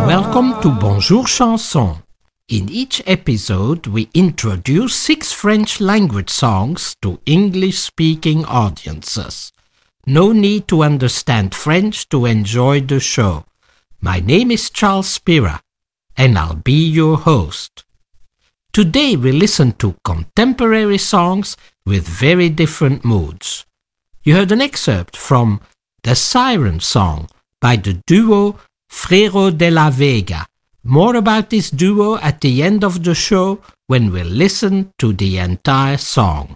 Welcome to Bonjour Chanson. In each episode, we introduce 6 French language songs to English-speaking audiences. No need to understand French to enjoy the show. My name is Charles Spira, and I'll be your host. Today we listen to contemporary songs with very different moods. You heard an excerpt from The Siren Song by the duo Freiro de la Vega. More about this duo at the end of the show when we listen to the entire song.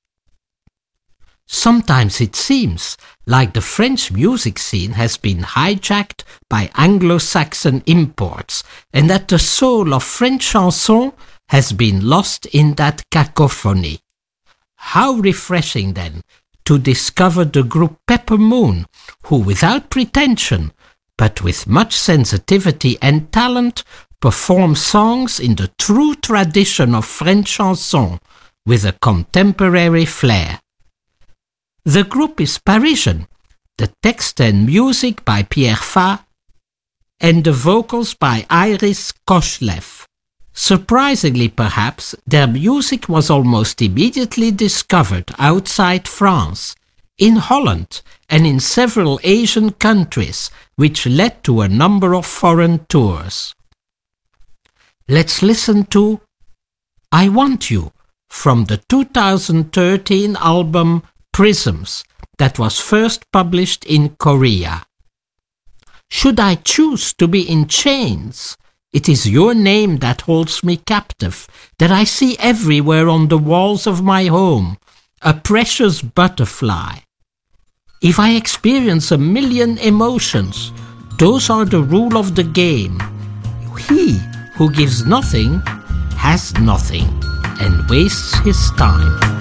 Sometimes it seems like the French music scene has been hijacked by Anglo-Saxon imports and that the soul of French chanson has been lost in that cacophony. How refreshing then to discover the group Pepper Moon, who without pretension but with much sensitivity and talent perform songs in the true tradition of French chanson with a contemporary flair. The group is Parisian, the text and music by Pierre Fabre, and the vocals by Iris Kochlev. Surprisingly perhaps, their music was almost immediately discovered outside France, in Holland and in several Asian countries, which led to a number of foreign tours. Let's listen to I Want You from the 2013 album Prisms that was first published in Korea. Should I choose to be in chains? It is your name that holds me captive, that I see everywhere on the walls of my home, a precious butterfly. If I experience a million emotions, those are the rule of the game. He who gives nothing has nothing and wastes his time.